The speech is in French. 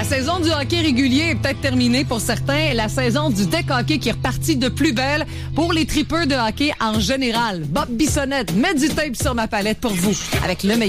saison du hockey régulier est peut-être terminée pour certains. La saison du deck hockey qui est repartie de plus belle pour les tripeux de hockey en général. Bob Bissonnette met du tape sur ma palette pour vous avec le meilleur.